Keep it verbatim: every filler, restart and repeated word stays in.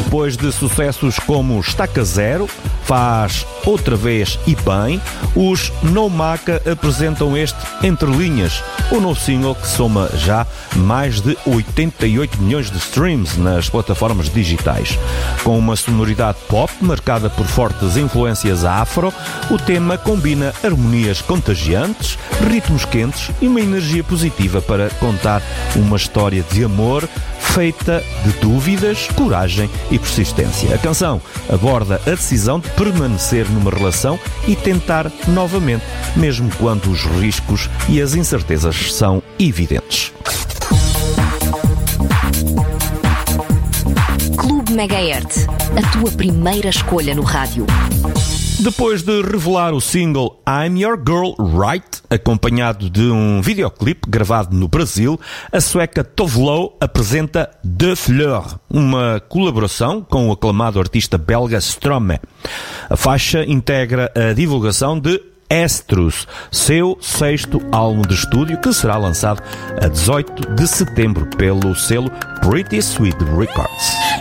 Depois de sucessos como Estaca Zero, Faz Outra Vez e Bem, os No Maca apresentam este Entre Linhas, o novo single que soma já mais de oitenta e oito milhões de streams nas plataformas digitais. Com uma sonoridade pop marcada por fortes influências afro, o tema combina harmonias contagiantes, ritmos quentes e uma energia positiva para contar uma história de amor feita de dúvidas, coragem e persistência. A canção aborda a decisão de permanecer numa relação e tentar novamente, mesmo quando os riscos e as incertezas são evidentes. Clube Megahertz, a tua primeira escolha no rádio. Depois de revelar o single I'm Your Girl Right, acompanhado de um videoclipe gravado no Brasil, a sueca Tove Lo apresenta De Fleur, uma colaboração com o aclamado artista belga Stromae. A faixa integra a divulgação de Estrus, seu sexto álbum de estúdio, que será lançado a dezoito de setembro pelo selo Pretty Sweet Records.